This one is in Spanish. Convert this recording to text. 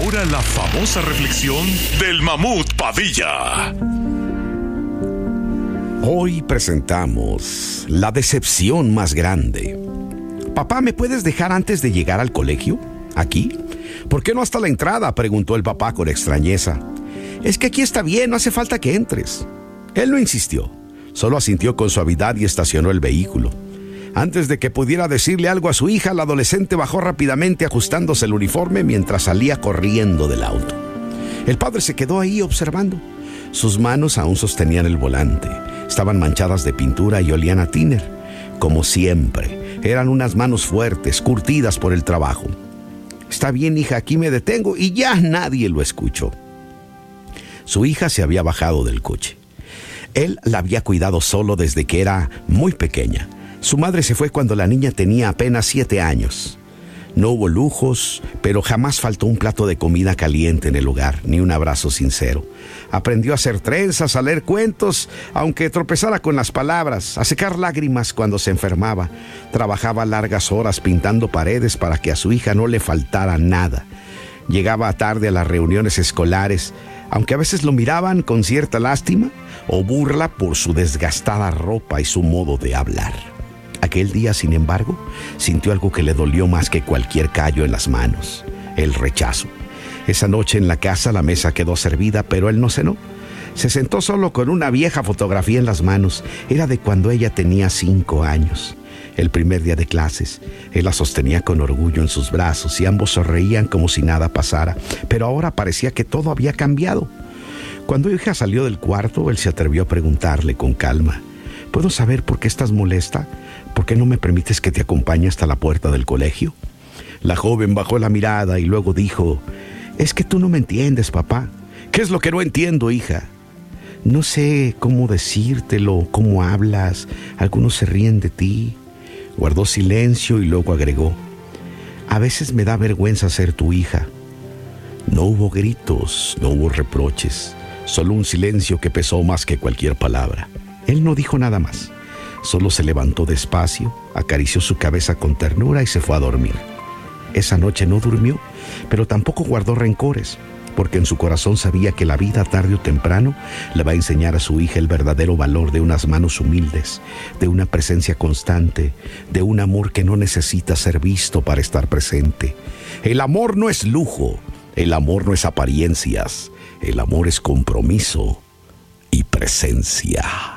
ahora la famosa reflexión del Mamut Padilla. Hoy presentamos la decepción más grande. Papá, ¿me puedes dejar antes de llegar al colegio? ¿Aquí? ¿Por qué no hasta la entrada?, preguntó el papá con extrañeza. Es que aquí está bien, no hace falta que entres. Él no insistió, solo asintió con suavidad y estacionó el vehículo. Antes de que pudiera decirle algo a su hija, la adolescente bajó rápidamente ajustándose el uniforme mientras salía corriendo del auto. El padre se quedó ahí observando. Sus manos aún sostenían el volante. Estaban manchadas de pintura y olían a tiner. Como siempre, eran unas manos fuertes, curtidas por el trabajo. Está bien, hija, aquí me detengo, y ya nadie lo escuchó. Su hija se había bajado del coche. Él la había cuidado solo desde que era muy pequeña. Su madre se fue cuando la niña tenía apenas 7 años. No hubo lujos, pero jamás faltó un plato de comida caliente en el hogar, ni un abrazo sincero. Aprendió a hacer trenzas, a leer cuentos, aunque tropezara con las palabras, a secar lágrimas cuando se enfermaba. Trabajaba largas horas pintando paredes para que a su hija no le faltara nada. Llegaba tarde a las reuniones escolares, aunque a veces lo miraban con cierta lástima o burla por su desgastada ropa y su modo de hablar. Aquel día, sin embargo, sintió algo que le dolió más que cualquier callo en las manos: el rechazo. Esa noche en la casa la mesa quedó servida, pero él no cenó. Se sentó solo con una vieja fotografía en las manos. Era de cuando ella tenía 5 años. El primer día de clases, él la sostenía con orgullo en sus brazos y ambos sonreían como si nada pasara. Pero ahora parecía que todo había cambiado. Cuando hija salió del cuarto, él se atrevió a preguntarle con calma: ¿puedo saber por qué estás molesta? ¿Por qué no me permites que te acompañe hasta la puerta del colegio? La joven bajó la mirada y luego dijo: es que tú no me entiendes, papá. ¿Qué es lo que no entiendo, hija? No sé cómo decírtelo, cómo hablas. Algunos se ríen de ti. Guardó silencio y luego agregó: a veces me da vergüenza ser tu hija. No hubo gritos, no hubo reproches, solo un silencio que pesó más que cualquier palabra. Él no dijo nada más. Solo se levantó despacio, acarició su cabeza con ternura y se fue a dormir. Esa noche no durmió, pero tampoco guardó rencores, porque en su corazón sabía que la vida, tarde o temprano, le va a enseñar a su hija el verdadero valor de unas manos humildes, de una presencia constante, de un amor que no necesita ser visto para estar presente. El amor no es lujo, el amor no es apariencias, el amor es compromiso y presencia.